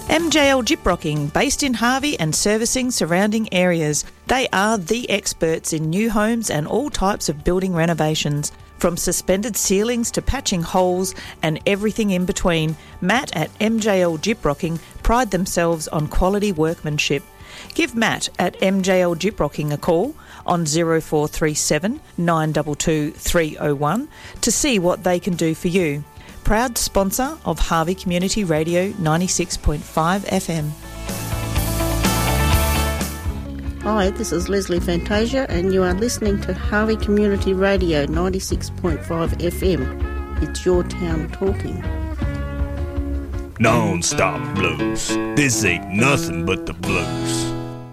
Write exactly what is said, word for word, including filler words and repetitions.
M J L Gyprocking, based in Harvey and servicing surrounding areas. They are the experts in new homes and all types of building renovations. From suspended ceilings to patching holes and everything in between, Matt at M J L Gyprocking pride themselves on quality workmanship. Give Matt at M J L Gyprocking a call on zero four three seven, nine two two, three oh one to see what they can do for you. Proud sponsor of Harvey Community Radio ninety-six point five F M. Hi, this is Leslie Fantasia and you are listening to Harvey Community Radio ninety-six point five F M. It's your town talking. Non-stop blues. This ain't nothing but the blues.